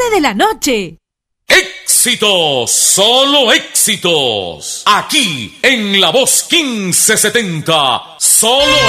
12 de la noche. Éxitos, solo éxitos. Aquí en La Voz 1570, solo